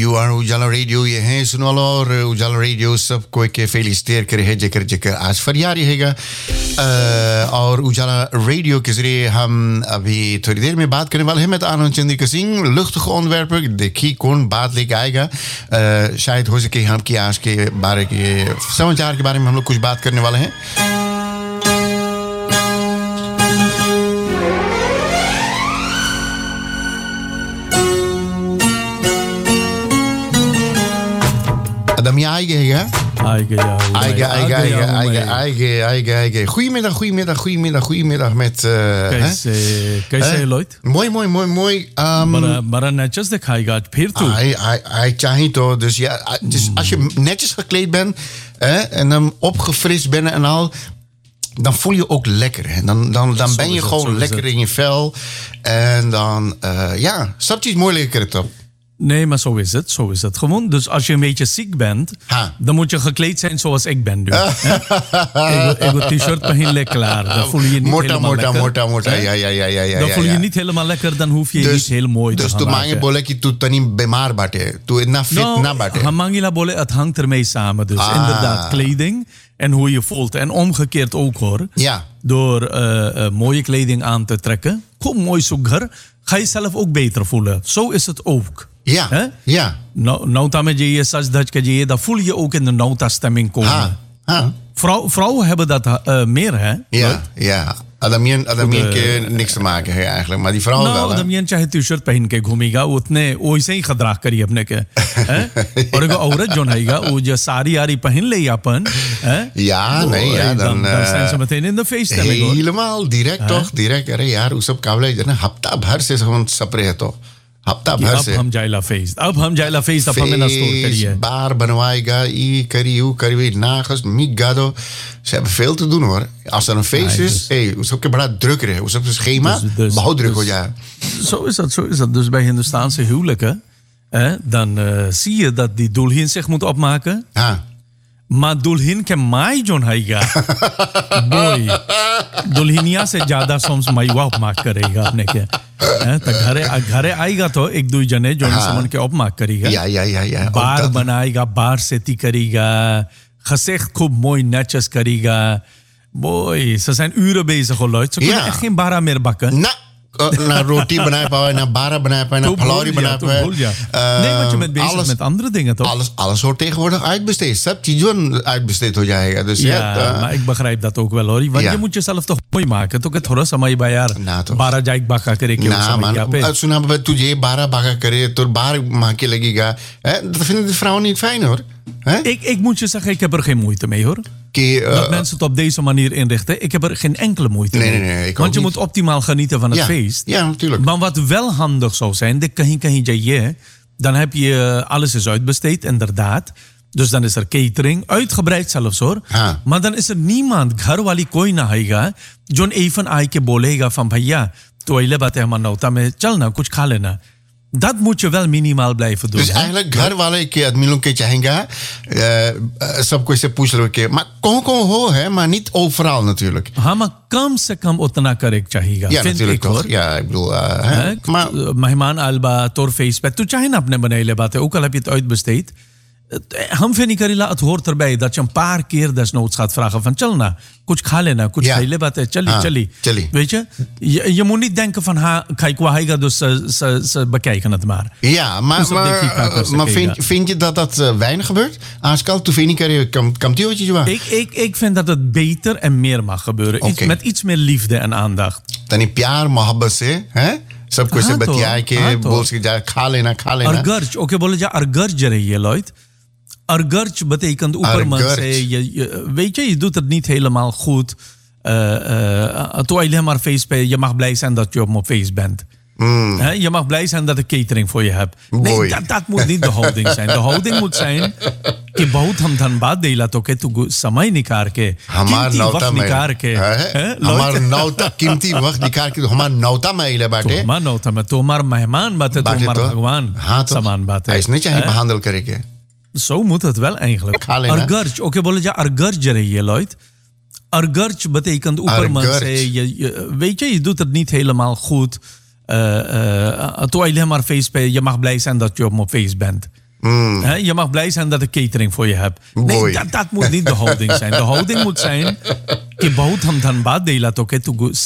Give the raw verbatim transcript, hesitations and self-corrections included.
You are उजाला रेडियो ये हैं सुनो लो और उजाला रेडियो सबको एक फेलिस्टेर करे है जेकर जेकर आज फरियारी हैगा और उजाला रेडियो के जरिए हम अभी थोड़ी देर में बात करने वाले हैं met Arno Chandika Singh luchtige onderwerpen देखिए कौन बात लेके आएगा शायद हो सके हम की आज के बारे के समाचार के बारे में हम लोग कुछ बात करने वाले हैं Adamje eigen, Eigen, ja. Eigen, eigen, eigen, eigen, eigen, eigen, eigen. Goedemiddag, goedemiddag, goedemiddag, goedemiddag met... कैसे Lloyd? Mooi, mooi, mooi, mooi. बड़ा बड़ा netjes दिखाएगा फिर तू. Hij, hij, hij चाहे तो, dus ja, dus als je netjes gekleed bent hè, en dan opgefrist bent en al, dan voel je ook lekker. Hè. Dan, dan, dan ben je het, gewoon lekker in je vel en dan, uh, ja, staat iets mooi lekker op. Nee, maar zo is het. Zo is het gewoon. Dus als je een beetje ziek bent, ha. dan moet je gekleed zijn zoals ik ben nu. Ik heb een t-shirt beginnen klaar. Dan voel je je niet morta, helemaal morta, lekker. Morta, morta, morta. Ja, ja, ja, ja, ja. Dan voel je je ja. niet helemaal lekker, dan hoef je je dus, niet heel mooi dus te gaan maken. Dus toen mag je tu tani bemar bate. Tu itna fit no, na bate. Hamangila bole, het hangt ermee samen. Dus ah. inderdaad, kleding en hoe je voelt. En omgekeerd ook hoor. Ja. Door uh, uh, mooie kleding aan te trekken. Kom mooi zoeker. Ga je zelf ook beter voelen. Zo is het ook. Ja, He? ja. Nou, nota met je, sas dat je, dat voel je ook in de nota-stemming komen. Ha, ha. Vrouw, vrouwen hebben dat uh, meer, hè? Ja, Leuk? ja. Adamien, Adamien के niks te maken है eigenlijk, maar die vrouwen no, wel. No, Adamien चाहे t-shirt पहन के घूमेगा, उतने वैसे ही खदराख करी अपने के, और एक औरत जो रहेगा, वो जो सारी आरी पहन ले अपन, ja, nee, ja, dan, dan zijn ze meteen in de feeststemming. Helemaal, direct toch, direct. अरे यार, उस सब काबले जो ना हफ्ता भर से हम सपरे है तो. हफ्ता भर से अब हम जाइला फेस्ट अब हम जाइला फेस्ट अब हमें ना स्टोर करिए बार बनवाएगा ई करी u करी nagels migado ze hebben veel te doen hoor als er een feest nee, is dus, hey उस सबके बड़ा druk है उस सब schema dus, dus, बहुत druk हो जाए zo is dat zo is dat dus bij Hindustaanse huwelijken eh, dan uh, zie je dat die dulhin zich moet opmaken ja maar दुल्हन के माई जोन आएगा बोई दुल्हनिया से ज्यादा सोम्स माईवा उपमाक करेगा अपने के तो घरे घरे आएगा तो एक दो जने जो समन के उपमाक करेगा या या या या बार बनाएगा बार सेती करेगा gezicht खूब mooi netjes करेगा boy ze zijn uren bezig hoor Lloyd ze kunnen ja. echt geen bara meer bakken na na roti बनाए पावे ना बारा बनाए पावे ना फलौरी बनाए पावे nee want je bent bezig alles, met andere dingen toch alles alles wordt tegenwoordig uitbesteed सब चीजों uitbesteed हो जाएगा dus ja, ja maar ik begrijp dat ook wel hoor want ja. je moet jezelf toch mooi maken तो के थोड़ा समय बा यार बारह जाइक बाका करे के ना man सुना बाबा तुझे बारह बाका करे तो बार मां के लगेगा dat vinden de vrouwen niet fijn hoor ik ik moet je zeggen ik heb er geen moeite mee hoor Que, uh, dat mensen het op deze manier inrichten. Ik heb er geen enkele moeite nee, mee. Nee, nee, ik Want je niet. moet optimaal genieten van het ja. feest. Ja, natuurlijk. Maar wat wel handig zou zijn, de kahin kahin jaye, dan heb je alles is uitbesteed, inderdaad. Dus dan is er catering, uitgebreid zelfs hoor. Ha. Maar dan is er niemand, ghar wali koi na aayega, jo even aay ke bolega van bhaiya, to aile baat hai manauta mein chalna, kuch kha lena. Dat moet je wel minimaal blijven doen. Dus eigenlijk घर वाले के आदमी के चाहेंगे सबको इसे पूछ लो कि maar कौन कौन हो है maar niet overal natuurlijk. हाँ maar कम से कम उतना करे चाहिएगा. Ja natuurlijk toch. Ja ik bedoel. Uh, maar मेहमान आलबा तोर फेस पे तू चाहे ना अपने बनाइले बातें ook al heb je het uitbesteed. हम फिर नहीं Karila het hoort erbij dat je een paar keer desnoods gaat vragen van चल ना कुछ खा लेना कुछ ja. खाई ले बातें चली ah, चली चली weet je je, je moet niet denken van ha kijk waar hij gaat dus ze, ze, ze bekijken het maar ja maar maar, maar vind, vind je dat dat uh, weinig gebeurt आजकल तू फिर नहीं करे कम कमती हो चीज़ ik ik ik vind dat het beter en meer mag gebeuren okay. iets, met iets meer liefde en aandacht तनी प्यार मोहब्बत से हैं सब कुछ से बतिया के बोल के जा खा लेना खा लेना अर्गर्ज ओके बोले जा अर्गर्ज रही है Lloyd Argarch betekent oeperman zei, je, je, weet je, je doet het niet helemaal goed. Uh, uh, Terwijl je maar feest bent, je mag blij zijn dat je op mijn feest bent. Mm. He, je mag blij zijn dat ik catering voor je heb. Nee, dat, dat moet niet de houding zijn. De houding moet zijn, कि बहुत हम धनबाद देला तो के तू समय निकाल के हमार नौता में निकाल के हमार नौता कीमती वक्त निकाल के हमार नौता में इले बाटे हमार नौता में तो हमार मेहमान बात है तो हमार भगवान समान बात है ऐसे नहीं चाहिए behandel करेंगे Zo moet het wel eigenlijk. Argarch, oké, बोले जा argarch रही है Lloyd. Argarch betekent oeperman zei, je, je, weet je, je doet het niet helemaal goed. Uh, uh, Terwijl je maar feest bent, je mag blij zijn dat je op mijn feest bent. Hè, je mag blij zijn dat ik catering voor je heb. Nee, Mooi. dat, dat moet niet de houding zijn. De houding moet zijn... कि बहुत हम धनबाद देला तो के तू